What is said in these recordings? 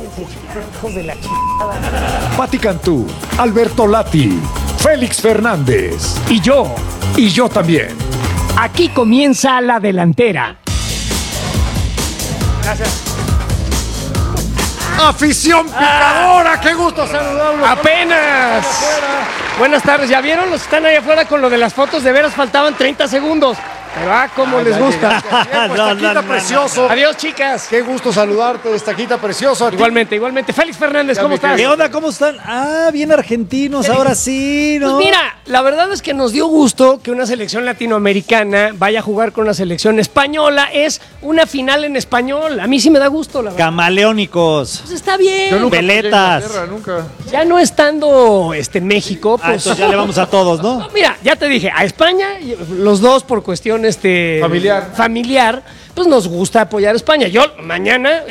Hijos de la Pati Cantú, Alberto Lati, Félix Fernández. Y yo. Y yo también. Aquí comienza la delantera. Gracias. ¡Afición picadora! ¡Qué gusto saludarlos! ¡Apenas! Buenas tardes, ¿ya vieron? Los están ahí afuera con lo de las fotos, de veras faltaban 30 segundos. Pero cómo les gusta. Estaquita precioso. Adiós, chicas. Qué gusto saludarte, Estaquita precioso. Igualmente. Félix Fernández, ¿cómo estás? ¿Qué onda? ¿Cómo están? Bien argentinos, ahora sí, ¿no? Pues mira, la verdad es que nos dio gusto que una selección latinoamericana vaya a jugar con una selección española. Es una final en español. A mí sí me da gusto, la verdad. Camaleónicos. Pues está bien. Yo nunca Veletas. fui a Inglaterra, nunca. Ya no estando en México, pues. Entonces ya le vamos a todos, ¿no? Mira, ya te dije, a España, los dos por cuestión familiar, pues nos gusta apoyar a España. Yo mañana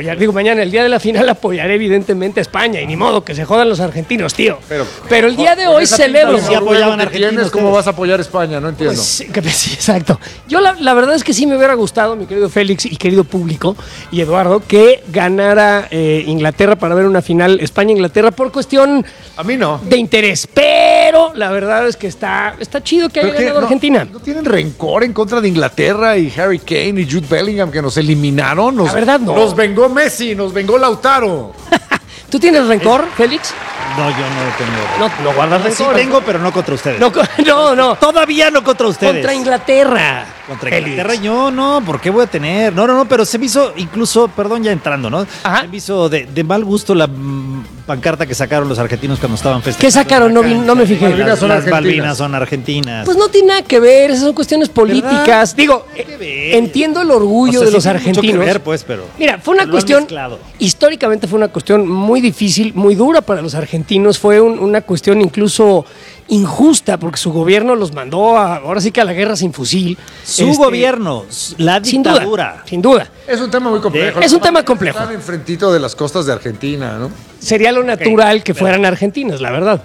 el día de la final apoyaré evidentemente a España y ni modo que se jodan los argentinos, tío. Pero el día de hoy celebro. Sí apoyaban a Argentina, ¿Tienes cómo ustedes. vas a apoyar a España? No entiendo. Pues, sí, exacto. Yo la verdad es que sí me hubiera gustado, mi querido Félix y querido público y Eduardo, que ganara Inglaterra para ver una final España-Inglaterra por cuestión A mí no. de interés. Pero la verdad es que está chido que haya ¿Pero qué? ganado Argentina. ¿No tienen rencor en contra de Inglaterra y Harry Kane y Jude Bellingham que nos eliminaron? La verdad, no. Nos vengó Messi, nos vengó Lautaro. ¿Tú tienes rencor, Félix? No, yo no tengo. No guardas Sí rencor. tengo, pero no contra ustedes. No. Todavía no contra ustedes. Contra Inglaterra. Contra Félix. Inglaterra yo no, ¿por qué voy a tener? No, pero se me hizo incluso, perdón ya entrando, ¿no? Ajá. Se me hizo de mal gusto la pancarta que sacaron los argentinos cuando estaban festejando. ¿Qué sacaron? en la cancha. No me fijé. Malvinas son Las argentinas. Malvinas son argentinas. Pues no tiene nada que ver, esas son cuestiones políticas. ¿Verdad? Digo, que ver. entiendo el orgullo O sea, de sí los tiene mucho argentinos. que ver, pues, pero Mira, fue una lo han cuestión, mezclado. históricamente fue una cuestión muy difícil, muy dura para los argentinos, fue una cuestión incluso injusta, porque su gobierno los mandó ahora sí que a la guerra sin fusil. Su gobierno, la dictadura. Sin duda. Es un tema muy complejo. Es un tema complejo. Están enfrentito de las costas de Argentina, ¿no? Sería lo natural que fueran argentinas, la verdad.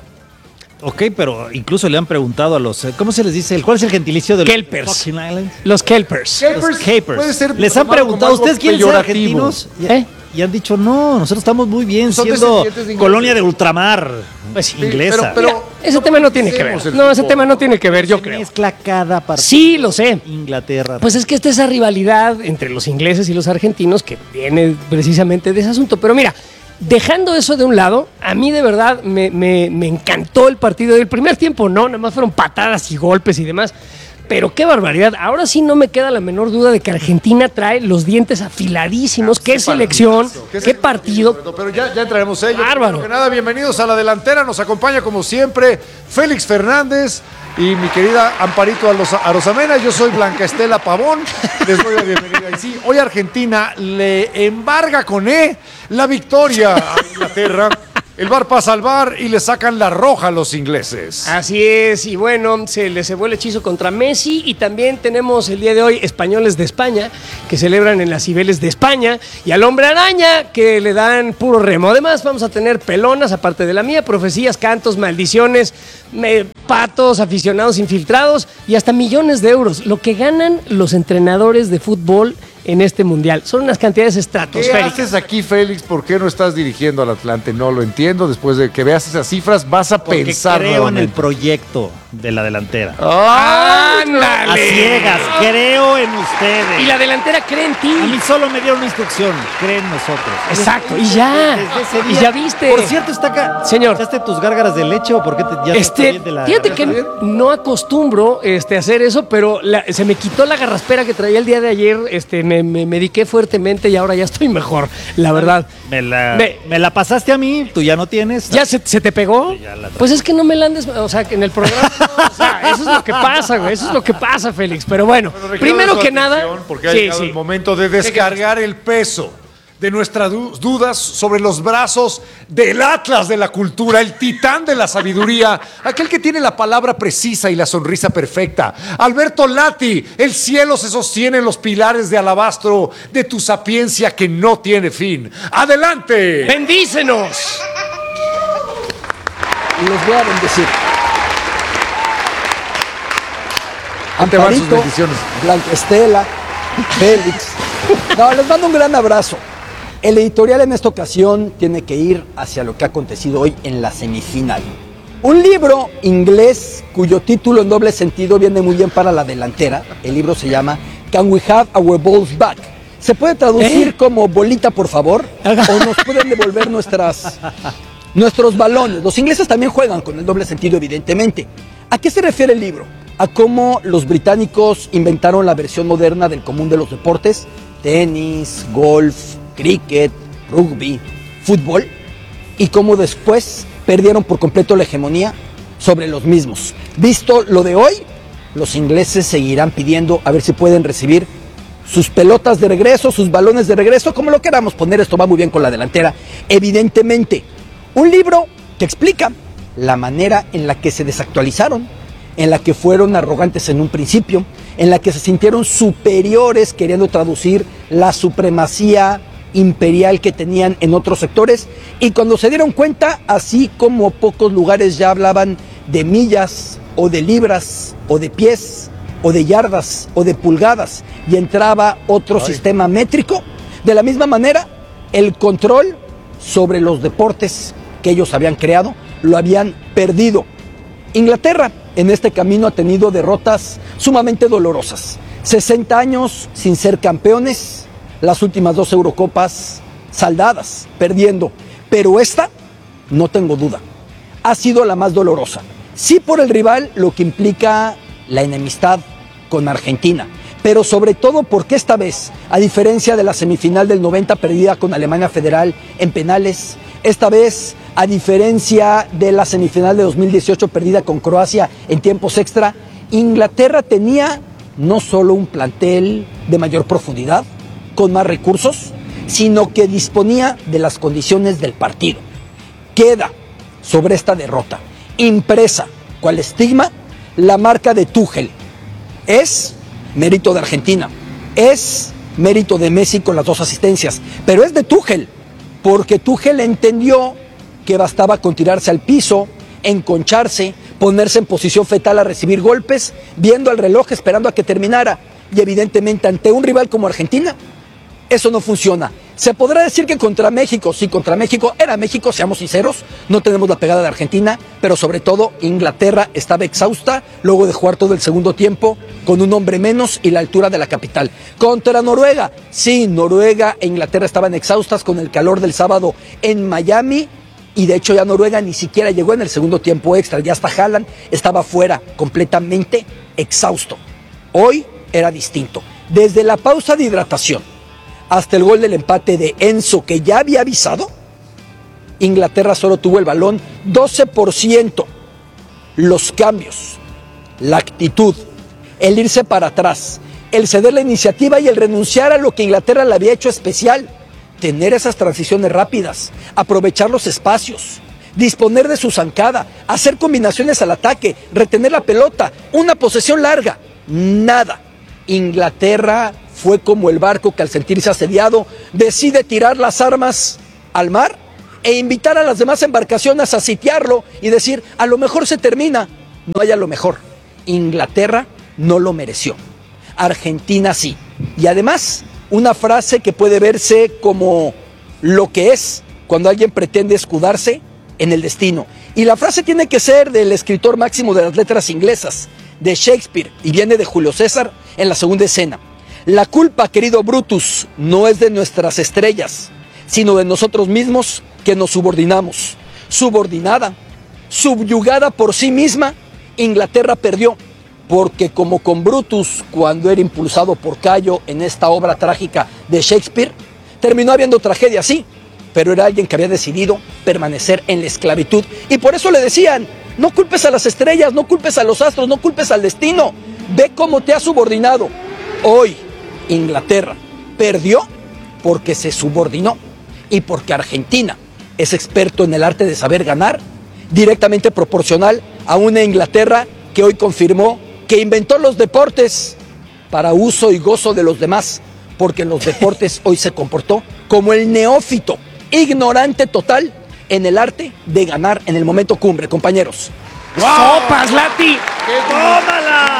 Ok, pero incluso le han preguntado a los, ¿cómo se les dice? ¿Cuál es el gentilicio de los Kelpers. Fucking Islands? Los Kelpers. Los Capers. Puede ser Les han tomado preguntado, como algo ¿ustedes quieren ser peyorativo. argentinos? ¿Eh? Y han dicho, no, nosotros estamos muy bien Son siendo descendientes de ingleses. colonia de ultramar Pues sí, inglesa. pero- Mira, ese tema no tiene que ver. politicemos el No, ese fútbol. tema no tiene que ver, yo Se creo. mezcla cada partido. Sí, lo sé. Inglaterra. Pues es que está esa rivalidad entre los ingleses y los argentinos que viene precisamente de ese asunto. Pero mira, dejando eso de un lado, a mí de verdad me encantó el partido del primer tiempo, ¿no? Nada más fueron patadas y golpes y demás. Pero qué barbaridad. Ahora sí no me queda la menor duda de que Argentina trae los dientes afiladísimos. Qué selección, qué partido. Pero ya entraremos en ello. Bárbaro. Primero que nada, bienvenidos a la delantera. Nos acompaña como siempre Félix Fernández y mi querida Amparito Arosamena. Yo soy Blanca Estela Pavón. Les doy la bienvenida. Y sí, hoy Argentina le embarga con la victoria a Inglaterra. El VAR pasa al VAR y le sacan la roja a los ingleses. Así es, y bueno, se le cebó el hechizo contra Messi y también tenemos el día de hoy españoles de España que celebran en las Cibeles de España y al Hombre Araña que le dan puro remo. Además vamos a tener pelonas, aparte de la mía, profecías, cantos, maldiciones, patos, aficionados infiltrados y hasta millones de euros. Lo que ganan los entrenadores de fútbol en este mundial. Son unas cantidades ¿Qué estratosféricas. haces aquí, Félix? ¿Por qué no estás dirigiendo al Atlante? No lo entiendo. Después de que veas esas cifras, vas a Porque pensar creo en el nuevamente. proyecto de la delantera. ¡Ándale! A ciegas, creo en ustedes. Y la delantera cree en ti. A mí solo me dieron una instrucción, creen en nosotros. Exacto, y ya. Desde ese Y día. ya viste. Por cierto, está acá. Señor. ¿Echaste tus gárgaras de leche o por qué ya te está bien de la Fíjate que no acostumbro hacer eso, pero se me quitó la garraspera que traía el día de ayer. Me mediqué fuertemente y ahora ya estoy mejor, la verdad. Me la pasaste a mí, tú ya no tienes. ¿Ya se te pegó? Ya la traigo. Pues es que no me la andes, o sea, que en el programa, no, o sea, eso es lo que pasa, güey, eso es lo que pasa, Félix. Pero bueno, Requiero primero su que nada, atención, porque ha llegado el momento de descargar el peso de nuestras dudas sobre los brazos del Atlas de la cultura, el titán de la sabiduría, aquel que tiene la palabra precisa y la sonrisa perfecta. Alberto Lati, el cielo se sostiene en los pilares de alabastro de tu sapiencia que no tiene fin. ¡Adelante! bendícenos. Los voy a bendecir. Te van sus Amparito, bendiciones. Blanca Estela, Félix. No, les mando un gran abrazo. El editorial en esta ocasión tiene que ir hacia lo que ha acontecido hoy en la semifinal. Un libro inglés cuyo título en doble sentido viene muy bien para la delantera. El libro se llama Can We Have Our Balls Back? Se puede traducir como bolita, por favor, o nos pueden devolver nuestros balones. Los ingleses también juegan con el doble sentido, evidentemente. ¿A qué se refiere el libro? A cómo los británicos inventaron la versión moderna del común de los deportes: tenis, golf, cricket, rugby, fútbol, y cómo después perdieron por completo la hegemonía sobre los mismos. Visto lo de hoy, los ingleses seguirán pidiendo a ver si pueden recibir sus pelotas de regreso, sus balones de regreso, como lo queramos poner. Esto va muy bien con la delantera, evidentemente. Un libro que explica la manera en la que se desactualizaron, en la que fueron arrogantes en un principio, en la que se sintieron superiores queriendo traducir la supremacía imperial que tenían en otros sectores, y cuando se dieron cuenta, así como pocos lugares ya hablaban de millas o de libras o de pies o de yardas o de pulgadas y entraba otro sistema métrico, de la misma manera el control sobre los deportes que ellos habían creado lo habían perdido. Inglaterra en este camino ha tenido derrotas sumamente dolorosas. 60 años sin ser campeones, las últimas 2 Eurocopas saldadas, perdiendo. Pero esta, no tengo duda, ha sido la más dolorosa. Sí, por el rival, lo que implica la enemistad con Argentina, pero sobre todo porque esta vez, a diferencia de la semifinal del 90 perdida con Alemania Federal en penales, esta vez, a diferencia de la semifinal de 2018 perdida con Croacia en tiempos extra, Inglaterra tenía no solo un plantel de mayor profundidad, con más recursos, sino que disponía de las condiciones del partido. Queda sobre esta derrota, impresa cual estigma, la marca de Tuchel. Es mérito de Argentina, es mérito de Messi con las 2 asistencias, pero es de Tuchel, porque Tuchel entendió que bastaba con tirarse al piso, enconcharse, ponerse en posición fetal a recibir golpes, viendo al reloj, esperando a que terminara, y evidentemente ante un rival como Argentina, eso no funciona. Se podrá decir que contra México, sí, contra México, era México, seamos sinceros, no tenemos la pegada de Argentina, pero sobre todo Inglaterra estaba exhausta luego de jugar todo el segundo tiempo con un hombre menos y la altura de la capital. Contra Noruega, sí, Noruega e Inglaterra estaban exhaustas con el calor del sábado en Miami, y de hecho ya Noruega ni siquiera llegó en el segundo tiempo extra, ya hasta Haaland estaba fuera, completamente exhausto. Hoy era distinto. Desde la pausa de hidratación hasta el gol del empate de Enzo, que ya había avisado, Inglaterra solo tuvo el balón 12%. Los cambios, la actitud, el irse para atrás, el ceder la iniciativa y el renunciar a lo que Inglaterra le había hecho especial, tener esas transiciones rápidas, aprovechar los espacios, disponer de su zancada, hacer combinaciones al ataque, retener la pelota, una posesión larga, nada. Inglaterra fue como el barco que al sentirse asediado decide tirar las armas al mar e invitar a las demás embarcaciones a sitiarlo y decir, a lo mejor se termina. No hay a lo mejor. Inglaterra no lo mereció. Argentina sí. Y además, una frase que puede verse como lo que es cuando alguien pretende escudarse en el destino. Y la frase tiene que ser del escritor máximo de las letras inglesas, de Shakespeare, y viene de Julio César en la segunda escena. La culpa, querido Brutus, no es de nuestras estrellas, sino de nosotros mismos que nos subordinamos. Subordinada, subyugada por sí misma, Inglaterra perdió, porque como con Brutus, cuando era impulsado por Cayo en esta obra trágica de Shakespeare, terminó habiendo tragedia, sí, pero era alguien que había decidido permanecer en la esclavitud. Y por eso le decían, no culpes a las estrellas, no culpes a los astros, no culpes al destino, ve cómo te has subordinado. Hoy, Inglaterra perdió porque se subordinó y porque Argentina es experto en el arte de saber ganar, directamente proporcional a una Inglaterra que hoy confirmó que inventó los deportes para uso y gozo de los demás, porque en los deportes hoy se comportó como el neófito, ignorante total en el arte de ganar en el momento cumbre, compañeros. ¡Sopas, Lati! ¡Tómala!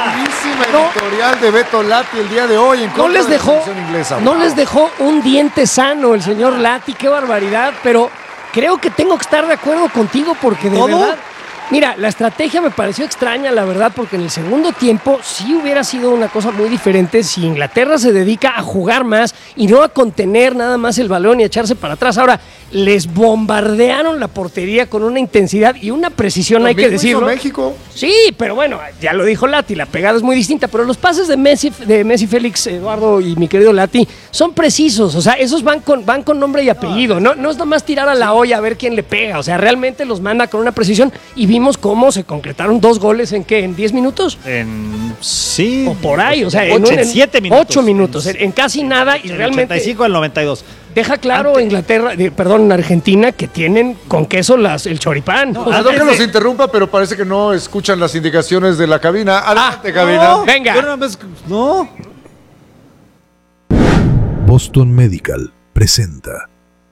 Buenísima editorial de Beto Lati el día de hoy en No contra les de la dejó, selección inglesa. no Wow. les dejó un diente sano el señor Lati, qué barbaridad, pero creo que tengo que estar de acuerdo contigo porque de ¿Todo? verdad, mira, la estrategia me pareció extraña, la verdad, porque en el segundo tiempo sí hubiera sido una cosa muy diferente si Inglaterra se dedica a jugar más y no a contener nada más el balón y a echarse para atrás. Ahora, les bombardearon la portería con una intensidad y una precisión, hay que También lo hizo decirlo. México. Sí, pero bueno, ya lo dijo Lati, la pegada es muy distinta, pero los pases de Messi, Félix, Eduardo y mi querido Lati son precisos, o sea, esos van con nombre y apellido, no es nada más tirar a la olla a ver quién le pega, o sea, realmente los manda con una precisión y vimos cómo se concretaron 2 goles en ¿qué? ¿En 10 minutos? Sí. O por ahí, o sea, en 7 minutos. 8 minutos, en casi nada y Del realmente 85 al 92. deja claro Argentina que tienen con queso el choripán. O sea, Perdón que los interrumpa, pero parece que no escuchan las indicaciones de la cabina. Adelante, cabina. no. Venga. Yo nada más- no. Boston Medical presenta.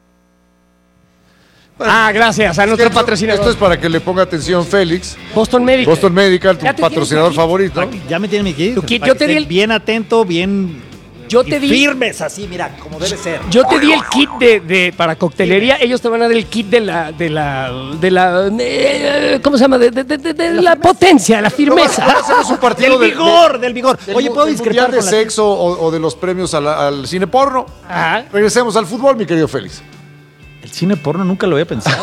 gracias a nuestro patrocinador. Esto es para que le ponga atención Félix. Boston Medical. Boston Medical, tu Ya te tienes patrocinador aquí. favorito. Ya me tiene mi kit. Tu kit, Para yo que te di esté el- bien atento, bien. Yo te y di- firmes, así, mira, como debe ser. Yo te di el kit para coctelería, ellos te van a dar el kit de la ¿cómo se llama? De la potencia, la firmeza. ¿Cómo hacemos un partido Del vigor. Oye, ¿puedo del discrepar mundial de con la- sexo o de los premios al cine porno? Ajá. Regresemos al fútbol, mi querido Félix. El cine porno nunca lo había pensado.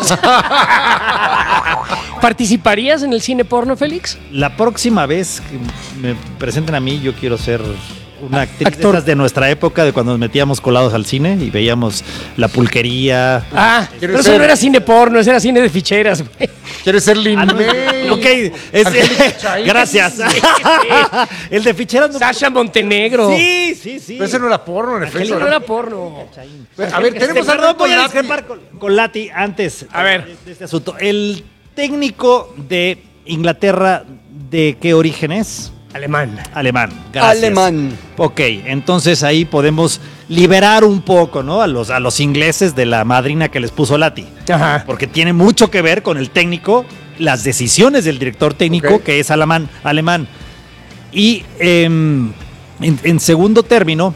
¿Participarías en el cine porno, Félix? La próxima vez que me presenten a mí, yo quiero ser una actriz de Actor. esas de nuestra época, de cuando nos metíamos colados al cine y veíamos La Pulquería. Pero eso no era cine porno, eso era cine de ficheras, güey. ¿Quieres ser Lin no, May? ok, Angélica Chaín. gracias. El de ficheras no. Sasha Montenegro. Sí. Pero ese no era porno, en efecto. Eso no era porno. A ver, tenemos Perdón, algo voy a con Lati. discrepar con Lati antes A ver. de este asunto. El técnico de Inglaterra, ¿de qué origen es? Alemán. Alemán. Gracias. Alemán. Ok, entonces ahí podemos liberar un poco, ¿no? A los ingleses de la madrina que les puso Lati. Ajá. Porque tiene mucho que ver con el técnico, las decisiones del director técnico, Ok. que es alemán. Y en segundo término,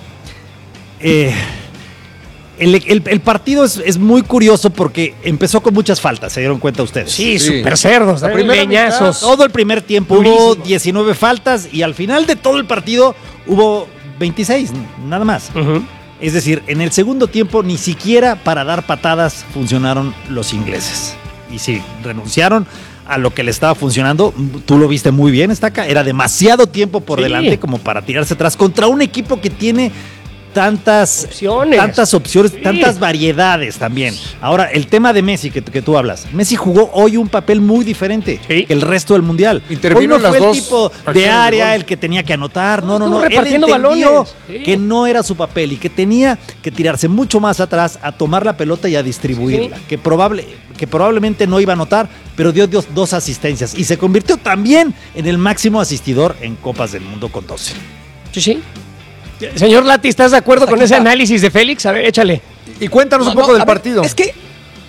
el partido es muy curioso porque empezó con muchas faltas, ¿se dieron cuenta ustedes? Sí, Sí. super cerdos, La primera leñazos. Todo el primer tiempo hubo Durísimo. 19 faltas y al final de todo el partido hubo 26, nada más. Ujú. Es decir, en el segundo tiempo ni siquiera para dar patadas funcionaron los ingleses. Y sí, renunciaron a lo que le estaba funcionando. Tú lo viste muy bien, Estaca. Era demasiado tiempo por Sí. delante como para tirarse atrás contra un equipo que tiene tantas opciones, Sí. tantas variedades también. Ahora, el tema de Messi que tú hablas. Messi jugó hoy un papel muy diferente Sí. que el resto del Mundial. Intervino Hoy no en las fue el dos tipo acciones de de área, gol. el que tenía que anotar. No. Estuvo Él repartiendo entendió balones. Sí. que no era su papel y que tenía que tirarse mucho más atrás a tomar la pelota y a distribuirla. Sí. Que probablemente no iba a anotar, pero dio 2 asistencias y se convirtió también en el máximo asistidor en Copas del Mundo con 12. Sí. Señor Lati, ¿estás de acuerdo con ese análisis de Félix? A ver, échale. Y cuéntanos un poco No, del a ver, partido. Es que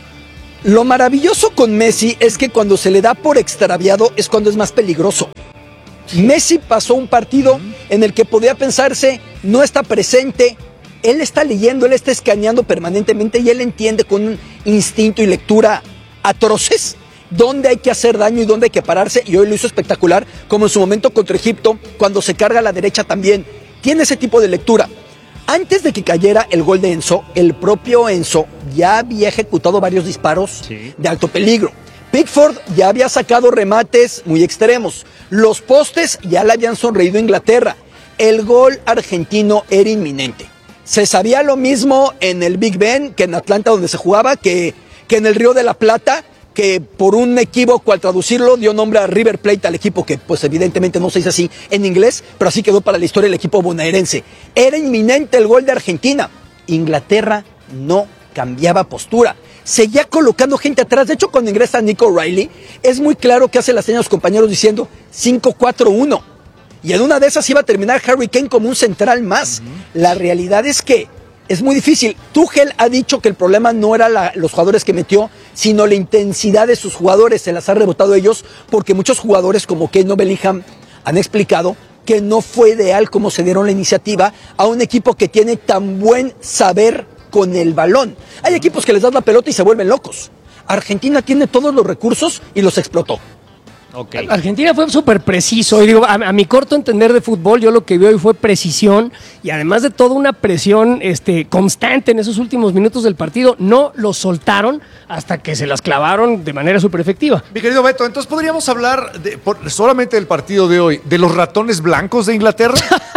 lo maravilloso con Messi es que cuando se le da por extraviado es cuando es más peligroso. Messi pasó un partido en el que podía pensarse, no está presente, él está leyendo, él está escaneando permanentemente y él entiende con un instinto y lectura atroces dónde hay que hacer daño y dónde hay que pararse, y hoy lo hizo espectacular, como en su momento contra Egipto, cuando se carga a la derecha también. Tiene ese tipo de lectura. Antes de que cayera el gol de Enzo, el propio Enzo ya había ejecutado varios disparos Sí. de alto peligro. Pickford ya había sacado remates muy extremos. Los postes ya le habían sonreído a Inglaterra. El gol argentino era inminente. Se sabía lo mismo en el Big Ben que en Atlanta, donde se jugaba, que en el Río de la Plata, que por un equívoco al traducirlo dio nombre a River Plate, al equipo que pues evidentemente no se dice así en inglés, pero así quedó para la historia el equipo bonaerense. Era inminente el gol de Argentina. Inglaterra no cambiaba postura. Seguía colocando gente atrás. De hecho, cuando ingresa Nico Riley, es muy claro que hace las señas a los compañeros diciendo 5-4-1. Y en una de esas iba a terminar Harry Kane como un central más. La realidad es que es muy difícil. Tuchel ha dicho que el problema no era los jugadores que metió, sino la intensidad de sus jugadores. Se las ha rebotado ellos porque muchos jugadores como Kane o Bellingham han explicado que no fue ideal como se dieron la iniciativa a un equipo que tiene tan buen saber con el balón. Hay equipos que les das la pelota y se vuelven locos. Argentina tiene todos los recursos y los explotó. Okay. Argentina fue súper preciso. Y digo, a mi corto entender de fútbol, yo lo que vi hoy fue precisión y además de todo una presión constante en esos últimos minutos del partido. No los soltaron hasta que se las clavaron de manera súper efectiva. Mi querido Beto, entonces podríamos hablar solamente del partido de hoy, de los ratones blancos de Inglaterra.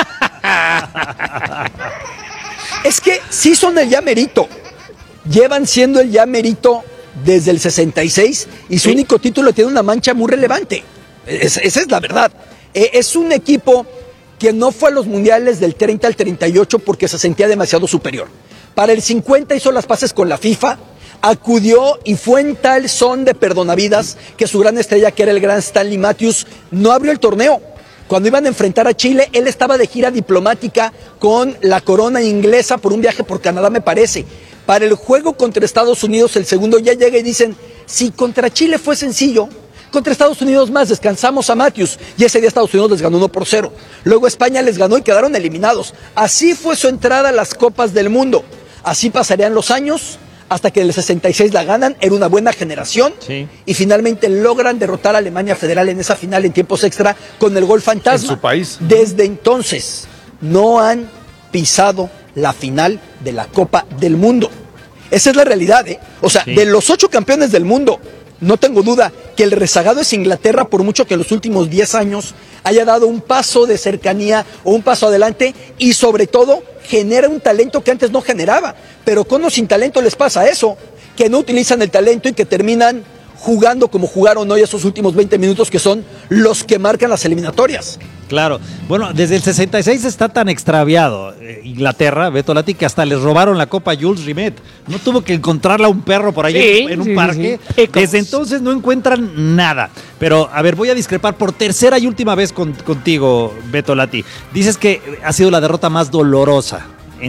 Es que sí son el ya merito. Llevan siendo el ya merito desde el 66 y su único título tiene una mancha muy relevante. Esa es la verdad. Es un equipo que no fue a los mundiales del 30 al 38 porque se sentía demasiado superior. Para el 50 hizo las paces con la FIFA, acudió y fue en tal son de perdonavidas que su gran estrella, que era el gran Stanley Matthews, no abrió el torneo. Cuando iban a enfrentar a Chile, él estaba de gira diplomática con la corona inglesa por un viaje por Canadá, me parece. Para el juego contra Estados Unidos, el segundo, ya llega y dicen, si contra Chile fue sencillo, contra Estados Unidos más, descansamos a Matthews. Y ese día Estados Unidos les ganó 1-0. Luego España les ganó y quedaron eliminados. Así fue su entrada a las Copas del Mundo. Así pasarían los años hasta que en el 66 la ganan. Era una buena generación. Sí. Y finalmente logran derrotar a Alemania Federal en esa final en tiempos extra con el gol fantasma. En su país. Desde entonces no han pisado la final de la Copa del Mundo. Esa es la realidad, ¿eh? O sea, Sí. de los 8 campeones del mundo, no tengo duda que el rezagado es Inglaterra, por mucho que en los últimos 10 años haya dado un paso de cercanía o un paso adelante y sobre todo genera un talento que antes no generaba. Pero con o sin talento les pasa eso, que no utilizan el talento y que terminan jugando como jugaron hoy esos últimos 20 minutos que son los que marcan las eliminatorias. Claro. Bueno, desde el 66 está tan extraviado Inglaterra, Beto Lati, que hasta les robaron la Copa Jules Rimet. No tuvo que encontrarla a un perro por ahí Sí, en un sí, parque. sí. Desde entonces no encuentran nada. Pero, a ver, voy a discrepar por tercera y última vez contigo, Beto Lati. Dices que ha sido la derrota más dolorosa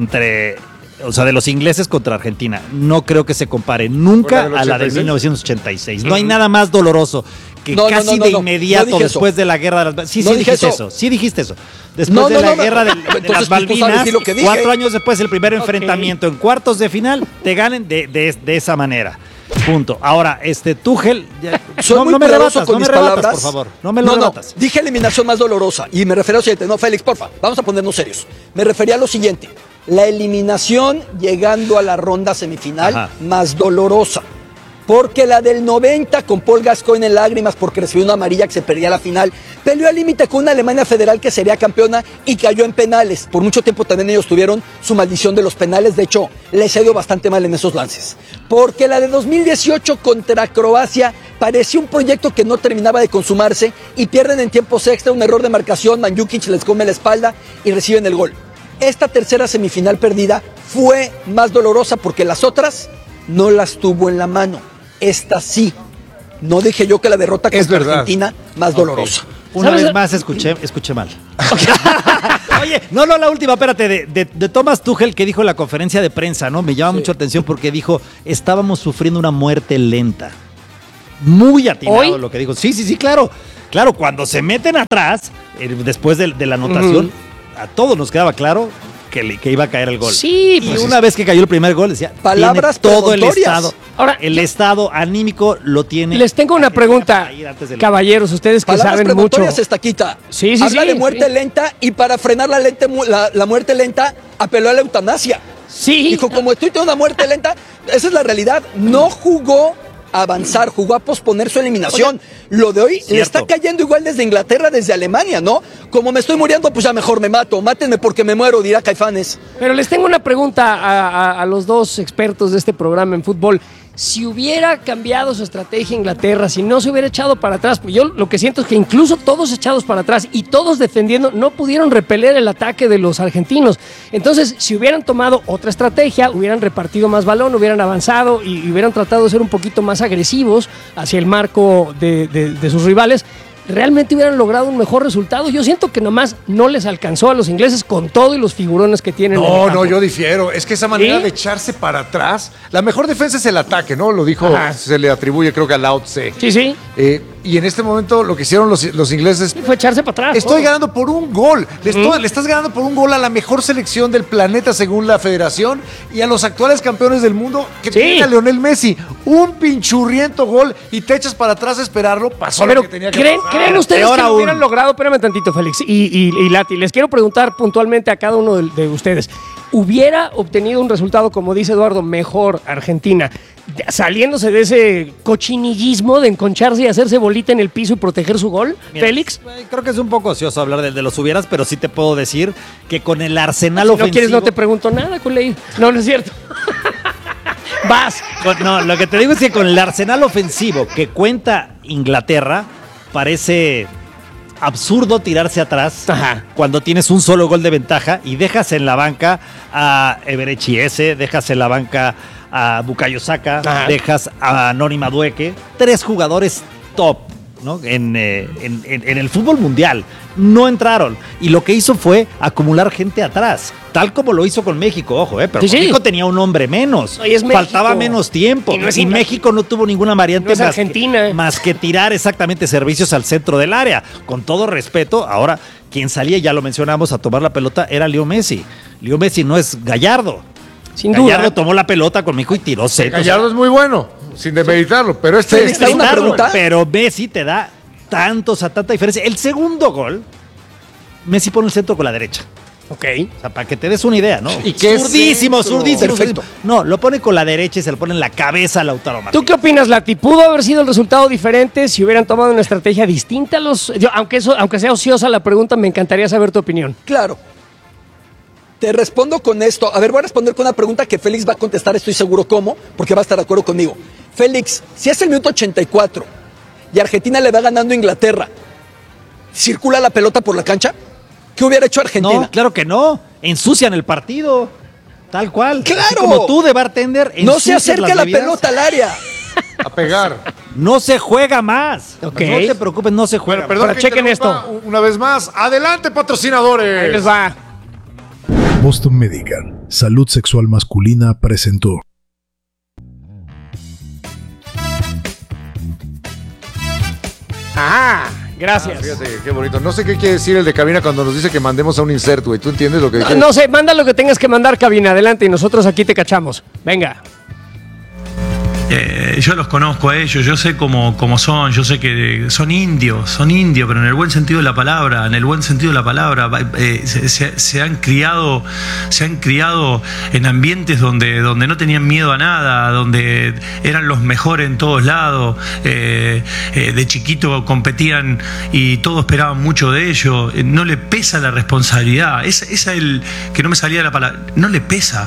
de los ingleses contra Argentina. No creo que se compare nunca ¿Fuera del a la de 86? 1986. No hay nada más doloroso que No, casi no, de no inmediato dije eso. después de la guerra de las... Sí, No sí dije dijiste eso. eso. Sí dijiste eso. Después No, de no, la no, guerra de entonces, las pues, tú sabes Malvinas, decir lo que dije. 4 años después el primer enfrentamiento en cuartos de final, te ganen de esa manera. Punto. Ahora, Tuchel... Soy muy no me cuidadoso rebatas, con no me mis rebatas, palabras. por favor. No me lo rebatas. Dije eliminación más dolorosa y me refiero a lo siguiente. No, Félix, porfa, vamos a ponernos serios. Me refería a lo siguiente. La eliminación llegando a la ronda semifinal Ajá. más dolorosa. Porque la del 90 con Paul Gascoigne en lágrimas porque recibió una amarilla que se perdía la final, peleó al límite con una Alemania Federal que sería campeona y cayó en penales. Por mucho tiempo también ellos tuvieron su maldición de los penales, de hecho les ha ido bastante mal en esos lances. Porque la de 2018 contra Croacia parecía un proyecto que no terminaba de consumarse y pierden en tiempos extra, un error de marcación, Mandžukić les come la espalda y reciben el gol. Esta tercera semifinal perdida fue más dolorosa porque las otras no las tuvo en la mano. Esta sí. No dije yo que la derrota Es contra verdad. Argentina más dolorosa. Una ¿Sabes? vez más escuché mal. Oye, no, la última, espérate, de Thomas Tuchel que dijo en la conferencia de prensa, ¿no? Me llama mucho la atención porque dijo, estábamos sufriendo una muerte lenta. Muy atinado ¿Hoy? lo que dijo. Sí, claro. Claro, cuando se meten atrás, después de la anotación, a todos nos quedaba claro que iba a caer el gol. Sí, Y pues una vez que cayó el primer gol, decía, Palabras tiene todo el premontorias. estado. Ahora, el yo- estado anímico lo tiene. Les tengo una pregunta, para ir antes del- caballeros, ustedes que Palabras saben mucho. premontorias, Estaquita. Sí, sí, Habla sí, de muerte sí. lenta y para frenar la muerte lenta apeló a la eutanasia. Sí. Dijo, como estoy teniendo una muerte lenta, esa es la realidad. No jugó a avanzar, jugó a posponer su eliminación. Lo de hoy le Cierto. está cayendo igual desde Inglaterra, desde Alemania, ¿no? Como me estoy muriendo, pues ya mejor me mato. Mátenme porque me muero, dirá Caifanes. Pero les tengo una pregunta a los dos expertos de este programa en fútbol. Si hubiera cambiado su estrategia Inglaterra, si no se hubiera echado para atrás, pues yo lo que siento es que incluso todos echados para atrás y todos defendiendo no pudieron repeler el ataque de los argentinos. Entonces, si hubieran tomado otra estrategia, hubieran repartido más balón, hubieran avanzado y hubieran tratado de ser un poquito más agresivos hacia el marco de sus rivales, realmente hubieran logrado un mejor resultado. Yo siento que nomás no les alcanzó a los ingleses con todo y los figurones que tienen en el No, campo. yo difiero. Es que esa manera ¿Sí? de echarse para atrás, la mejor defensa es el ataque, ¿no? Lo dijo, Ajá. se le atribuye creo que a Lao Tse. Sí, sí. Y en este momento lo que hicieron los ingleses... Fue echarse para atrás. Estoy todo. ganando por un gol. Le estás ganando por un gol a la mejor selección del planeta según la federación y a los actuales campeones del mundo que Sí. tiene a Lionel Messi. Un pinchurriento gol y te echas para atrás a esperarlo. Pasó Pero lo que tenía que ¿creen pasar. ustedes peor que lo aún. hubieran logrado? Espérame tantito, Félix y Lati. Les quiero preguntar puntualmente a cada uno de ustedes. ¿Hubiera obtenido un resultado, como dice Eduardo, mejor Argentina, saliéndose de ese cochinillismo de enconcharse y hacerse bolita en el piso y proteger su gol, Mira, Félix? Creo que es un poco ocioso hablar de los hubieras, pero sí te puedo decir que con el arsenal Si no ofensivo... quieres, no te pregunto nada, Culey. No, no es cierto. Vas. No, lo que te digo es que con el arsenal ofensivo que cuenta Inglaterra, parece absurdo tirarse atrás Ajá. cuando tienes un solo gol de ventaja y dejas en la banca a Eberechi Eze, dejas en la banca a Bukayo Saka, Ajá. dejas a Noni Madueke, 3 jugadores top, ¿no? En el fútbol mundial. No entraron. Y lo que hizo fue acumular gente atrás. Tal como lo hizo con México, ojo, pero Sí, sí. México tenía un hombre menos. No, y es México. Faltaba menos tiempo. Y no es Y Inglaterra. México no tuvo ninguna variante No es Argentina. más que tirar exactamente servicios al centro del área. Con todo respeto, ahora quien salía, ya lo mencionamos, a tomar la pelota era Leo Messi. Leo Messi no es Gallardo. Sin Gallardo duda. tomó la pelota con México y tiró centros. Gallardo es muy bueno, sin demeritarlo, pero Félix, ¿te hago una pregunta? Pero Messi te da tanta diferencia. El segundo gol, Messi pone el centro con la derecha. Ok. O sea, para que te des una idea, ¿no? ¿Y qué Zurdísimo, centro? zurdísimo. Perfecto. No, lo pone con la derecha y se lo pone en la cabeza a Lautaro Martínez. ¿Tú qué opinas, Lati? ¿Pudo haber sido el resultado diferente si hubieran tomado una estrategia distinta? Aunque sea ociosa la pregunta, me encantaría saber tu opinión. Claro. Te respondo con esto. A ver, voy a responder con una pregunta que Félix va a contestar, estoy seguro cómo, porque va a estar de acuerdo conmigo. Félix, si es el minuto 84 y Argentina le va ganando a Inglaterra, ¿circula la pelota por la cancha? ¿Qué hubiera hecho Argentina? No, claro que no. Ensucian el partido. Tal cual. ¡Claro! Así como tú de bartender. No se ensucias acerca las la bebidas. pelota al área. A pegar. No se juega más. Ok. No te preocupes, no se juega. Bueno, perdón Pero que chequen interrumpa una vez más. Adelante, patrocinadores. Ahí les va. Boston Medical, Salud Sexual Masculina presentó. Ah, gracias. Fíjate, qué bonito. No sé qué quiere decir el de cabina cuando nos dice que mandemos a un insert, güey. ¿Tú entiendes lo que dice? No sé, manda lo que tengas que mandar, cabina. Adelante y nosotros aquí te cachamos. Venga. Yo los conozco a ellos, yo sé cómo son, yo sé que son indios, pero en el buen sentido de la palabra, se han criado en ambientes donde no tenían miedo a nada, donde eran los mejores en todos lados, de chiquito competían y todos esperaban mucho de ellos, no le pesa la responsabilidad, esa es el que no me salía la palabra, no le pesa.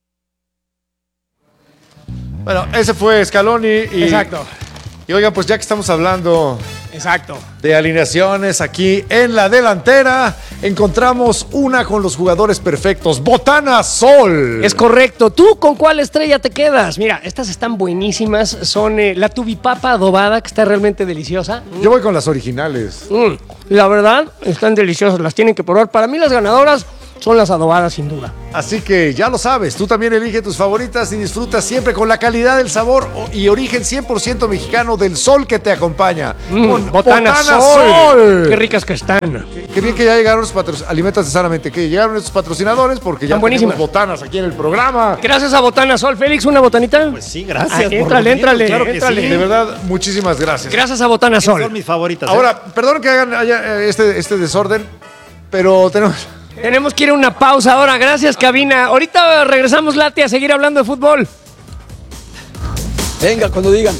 Bueno, ese fue Scaloni. Exacto. Y oigan, pues ya que estamos hablando Exacto. de alineaciones aquí en la delantera, encontramos una con los jugadores perfectos. Botana Sol. Es correcto. ¿Tú con cuál estrella te quedas? Mira, estas están buenísimas. Son la tubipapa adobada, que está realmente deliciosa. Yo voy con las originales. La verdad, están deliciosas. Las tienen que probar. Para mí las ganadoras son las adobadas, sin duda. Así que ya lo sabes, tú también elige tus favoritas y disfruta siempre con la calidad del sabor y origen 100% mexicano del Sol que te acompaña. Con Botana Sol. Qué ricas que están. Qué bien que ya llegaron los patrocinadores, alimentas sanamente, que llegaron estos patrocinadores porque ya Están buenísimas. tenemos botanas aquí en el programa. Gracias a Botana Sol. Félix, ¿una botanita? Pues sí, gracias. por Éntrale, venir, éntrale, claro que éntrale. sí. De verdad, muchísimas gracias. Gracias a Botana Son Sol. mis favoritas. Ahora, perdón que haya este desorden, pero tenemos... Tenemos que ir a una pausa ahora. Gracias, cabina. Ahorita regresamos, Lati, a seguir hablando de fútbol. Venga, cuando digan.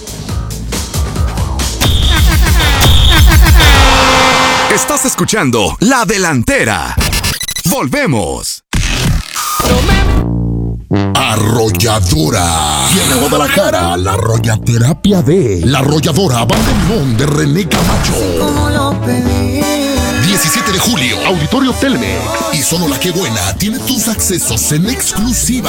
Estás escuchando La Delantera. Volvemos. Arrolladora. Viene a Guadalajara la Arrollaterapia de La Arrolladora Banda Limón de René Camacho. 17 de julio, Auditorio Telmex. Y solo La Que Buena tiene tus accesos en exclusiva.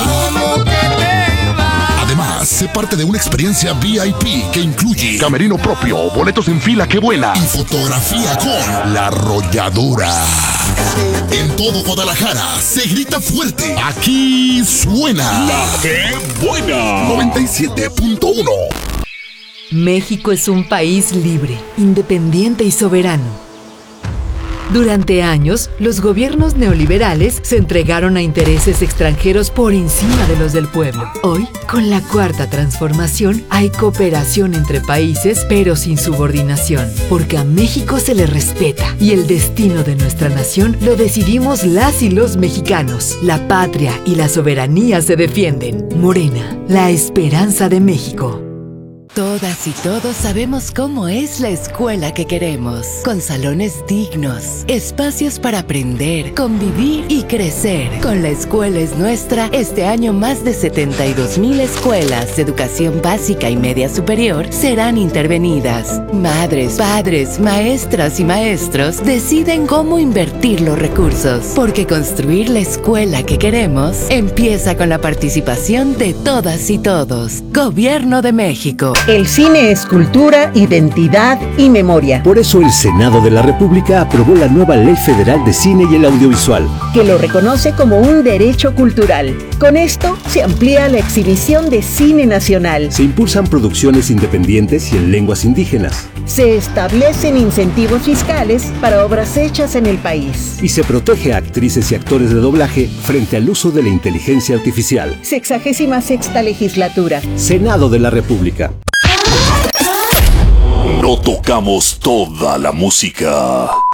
Además, sé parte de una experiencia VIP que incluye camerino propio, boletos en fila, qué buena, y fotografía con La Arrolladora. En todo Guadalajara se grita fuerte. Aquí suena La Que Buena 97.1. México es un país libre, independiente y soberano. Durante años, los gobiernos neoliberales se entregaron a intereses extranjeros por encima de los del pueblo. Hoy, con la Cuarta Transformación, hay cooperación entre países, pero sin subordinación, porque a México se le respeta y el destino de nuestra nación lo decidimos las y los mexicanos. La patria y la soberanía se defienden. Morena, la esperanza de México. Todas y todos sabemos cómo es la escuela que queremos, con salones dignos, espacios para aprender, convivir y crecer. Con La Escuela es Nuestra, este año más de 72,000 escuelas de educación básica y media superior serán intervenidas. Madres, padres, maestras y maestros deciden cómo invertir los recursos, porque construir la escuela que queremos empieza con la participación de todas y todos. Gobierno de México. El cine es cultura, identidad y memoria. Por eso el Senado de la República aprobó la nueva Ley Federal de Cine y el Audiovisual, que lo reconoce como un derecho cultural. Con esto se amplía la exhibición de cine nacional. Se impulsan producciones independientes y en lenguas indígenas. Se establecen incentivos fiscales para obras hechas en el país. Y se protege a actrices y actores de doblaje frente al uso de la inteligencia artificial. 66ª legislatura. Senado de la República. No tocamos toda la música.